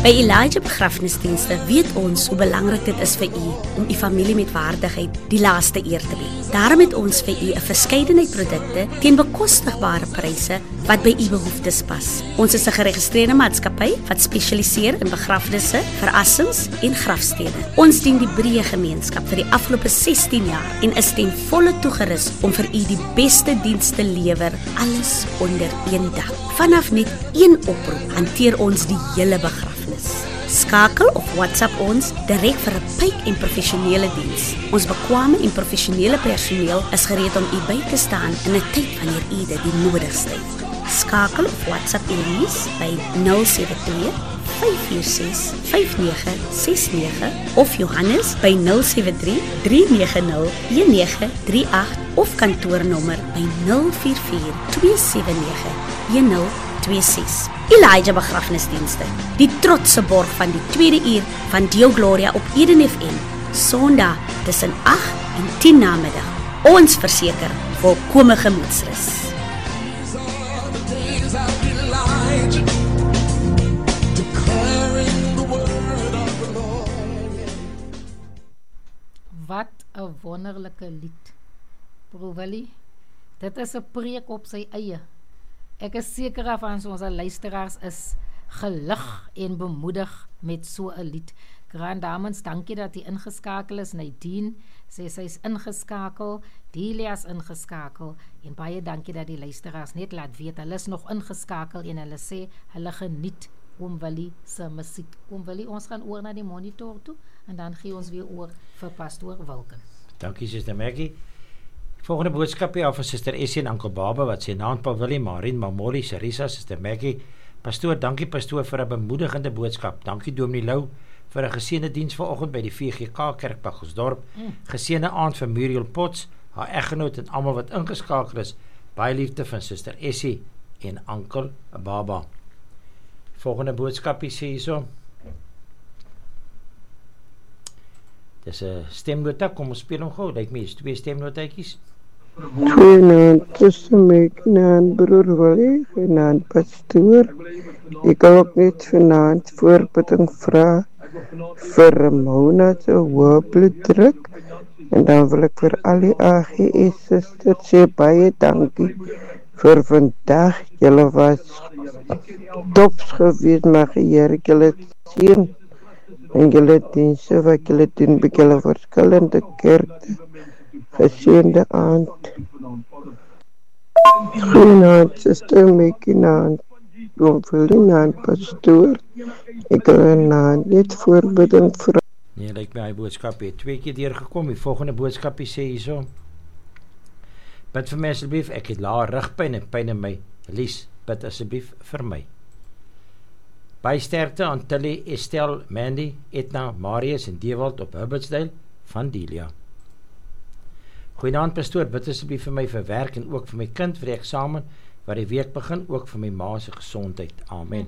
By Elijah Begrafnisdienste weet ons hoe belangrik dit is vir u om u familie met waardigheid die laaste eer te bied. Daarom het ons vir u 'n verskeidenheid produkte teen bekostigbare pryse wat by u behoeftes pas. Ons is 'n geregistreerde maatskappy wat spesialiseer in begrafnisse, verrassings en grafstede. Ons dien die breë gemeenskap vir die afgelope 16 jaar en is ten volle toegerus om vir u die beste diens te lewer, alles onder een dak. Vanaf net een oproep hanteer ons die hele begrafnis. Skakel of WhatsApp ons direk vir 'n pyp en professionele diens. Ons bekwame en professionele personeel is gereed om u by te staan in 'n tyd wanneer u dit die nodigste het. Skakel of WhatsApp Elise by 072 546 5969 of Johannes by 073 390 1938 of kantoornommer by 044 279 1026. Elijah Begrafnisdienste, die trotse borg van die tweede uur van Deo Gloria op Eden FM, Sondag tussen 8 en 10 namiddag. Ons verseker volkome gemoedsrus. Wat 'n wonderlike lied, Broer Willie. Dit is 'n preek op sy eie. Ek is seker van ons luisteraars is gelig en bemoedig met so 'n lied. Grand dames, dankie dat jy ingeskakel is. Nadine sê sy is ingeskakel, Delia is ingeskakel en baie dankie dat die luisteraars net laat weet hulle is nog ingeskakel en hulle sê hulle geniet Oom Willie se musiek. Oom Willie, ons gaan oor na die monitor toe en dan gee ons weer oor vir Pastoor Wilken. Dankie Suster Maggie. Volgende boodskap hier af van Suster Essie en Ankel Baba wat sê naam Paul Willie, Marien, Mamoli, Sarisa, Suster Maggie. Pastoor, dankie pastoor vir 'n bemoedigende boodskap. Dankie Dominee Lou vir 'n geseënde diens vanoggend by die VGK Kerk Pagelsdorp. Geseënde aand vir Muriel Potts, haar eggenoot en almal wat ingeskakel is. Baie liefde van Suster Essie en Ankel Baba. Volgende boodskapie sê hierso. Dis 'n stemnota, kom ons speel hom gou. Lyk my is 2 stemnotaatjies. Goeienaand, tussen en Broer Willie, genaamd pastoor. Ek kan ook net vanaand voorbidding vra vir Mona se hoë bloeddruk. En dan wil ek vir al die AGS susters sê baie dankie vir vandag. Julle was tops geweest, mag Here julle seën. En julle dienste wat julle doen by julle verskillende kerke. Geseënde aand. Goeienaand, Suster Mekinaan. Oom Willie, pastoor. Ek wil net voorbidding vra. Nee, lyk my hy boodskap het 2 keer deurgekom. Die volgende boodskapie sê hierso. Bid vir my asseblief, ek het lae rugpyn en pyn in my lies. Bid asseblief vir my. Baie sterkte aan Tilly, Estelle, Mandy, Etna, Marius en Dewald op Hubbardsdale van Delia. Goeienaand pastoor, bid asseblief vir my vir werk en ook vir my kind vir die eksamen wat die week begin, ook vir my ma se gesondheid. Amen.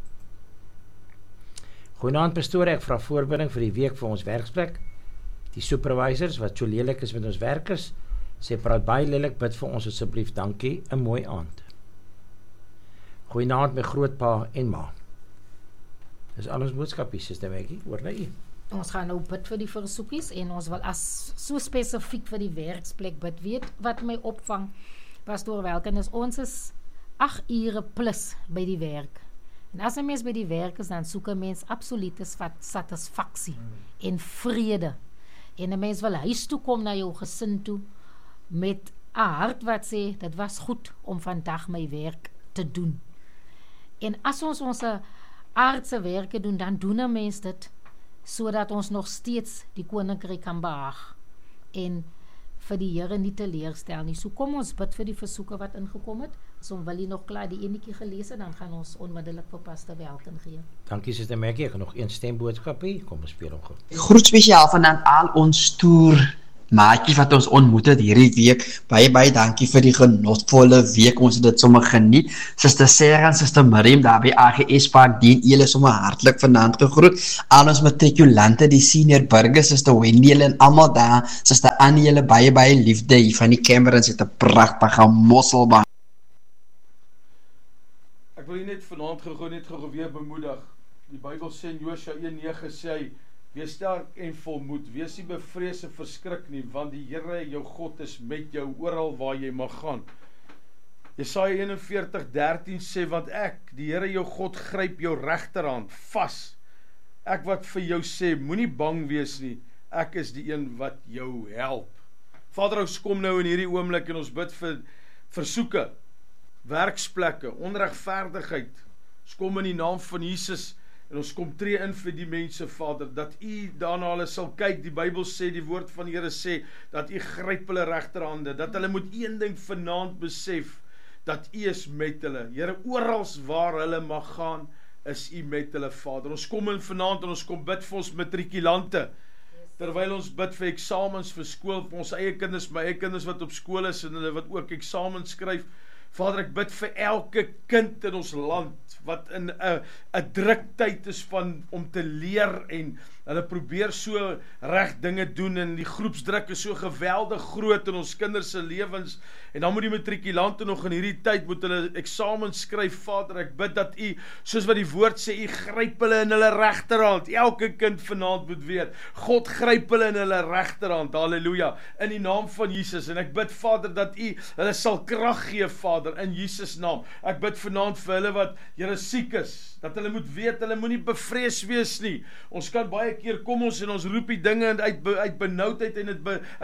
Goeienaand pastoor, ek vra voorbidding vir die week vir ons werksplek. Die supervisors wat so lelik is met ons werkers, sê praat baie lelik, bid vir ons asseblief, dankie, 'n mooi aand. Goeienaand my grootpa en ma. Dis al ons boodskapies, Suster Maggie, oor na u. Ons gaan nou bid vir die versoekies en ons wil as so spesifiek vir die werksplek bid. Weet wat my opvang, Pastoor Welken, is ons is 8 ure plus by die werk. En as 'n mens by die werk is, dan soek 'n mens absolute satisfaksie en vrede. En 'n mens wil huis toe kom na jou gesin toe met 'n hart wat sê, dit was goed om vandag my werk te doen. En as ons aardse werke doen, dan doen 'n mens dit sodat ons nog steeds die koninkryk kan behaag en vir die Here nie teleurstel nie. So kom ons bid vir die versoeke wat ingekom het. As ons wil nog klaar die enetjie gelees het, dan gaan ons onmiddellik vir Pastor Welken gee. Dankie Suster Maggie, ek het nog een stemboodskap hier. Kom ons speel hom gou. Groet spesiaal van al ons toer maatjies wat ons ontmoet het hierdie week. Baie dankie vir die genotvolle week. Ons het dit sommer geniet. Suster Sarah en Suster Miriam daar by AGS Park dien julle sommer hartlik vanaand gegroet. Al ons matrikulante, die senior burgers, Suster Wendy en almal daar. Suster Annie, julle baie liefde hier van die Camerons het 'n pragtige mosselbaan. Ek wil net vanaand gou weer bemoedig Die Bybel sê in Josua 1:9 sê hy, wees sterk en volmoed, wees nie bevrees en verskrik nie, want die Here jou God is met jou oral waar jy mag gaan. Jesaja 41:13 sê, want ek, die Here jou God, gryp jou regterhand vas. Ek wat vir jou sê, moenie bang wees nie, ek is die een wat jou help. Vader, ons kom nou in hierdie oomblik en ons bid vir versoeke, werksplekke, onregverdigheid. Ons kom in die naam van Jesus en ons kom tree in vir die mense, Vader, dat U daarna hulle sal kyk. Die Bybel sê, die woord van die Here sê, dat U gryp hulle regterhande, dat hulle moet een ding vanaand besef, dat U is met hulle. Here, orals waar hulle mag gaan, is U met hulle, Vader. Ons kom in vanaand en ons kom bid vir ons matrikulante, terwyl ons bid vir eksamens vir skool, vir ons eie kinders, my eie kinders wat op skool is, en hulle wat ook eksamens skryf. Vader, ek bid vir elke kind in ons land, wat in 'n druktyd is om te leer, en hulle probeer so reg dinge doen, en die groepsdruk is so geweldig groot in ons kinders se lewens, en dan moet die matrikulante nog in hierdie tyd, moet hulle eksamens skryf. Vader, ek bid dat U, soos wat die woord sê, U gryp hulle in hulle regterhand. Elke kind vanaand moet weet, God gryp hulle in hulle regterhand, halleluja, in die naam van Jesus, en ek bid, Vader, dat U hulle sal krag gee, Vader, in Jesus naam. Ek bid vanaand vir hulle wat, Here, siek is, dat hulle moet weet, hulle moenie bevrees wees nie. Ons kan baie keer kom ons en ons roep die dinge uit benoudheid en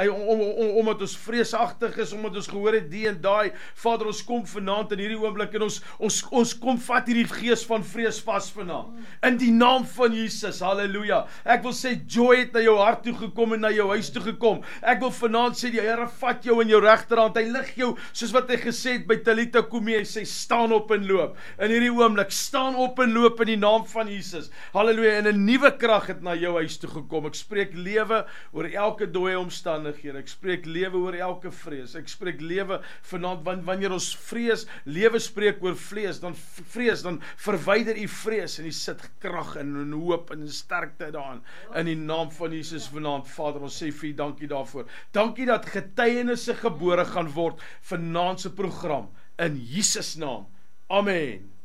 omdat ons vreesagtig is, omdat ons gehoor het die en daai. Vader, ons kom vanaand in hierdie oomblik en ons kom vat hierdie gees van vrees vas vanaand. In die naam van Jesus, halleluja. Ek wil sê, joy het na jou hart toe gekom en na jou huis toe gekom. Ek wil vanaand sê, die Here vat jou in jou regterhand. Hy lig jou, soos wat hy gesê het by Talita Kumi, hy sê, staan op en loop. In hierdie oomblik, staan op en loop in die naam van Jesus. Halleluja, en 'n nuwe krag het na jou huis toe gekom. Ek spreek lewe oor elke dooie omstandighede. Ek spreek lewe oor elke vrees. Ek spreek lewe vanaand, wanneer ons vrees, lewe spreek oor vlees, dan verwyder U vrees en U sit krag en hoop en sterkte daarin. In die naam van Jesus vanaand, Vader, ons sê vir U dankie daarvoor. Dankie dat getuienisse gebore gaan word vanaand se program. In Jesus naam. Amen.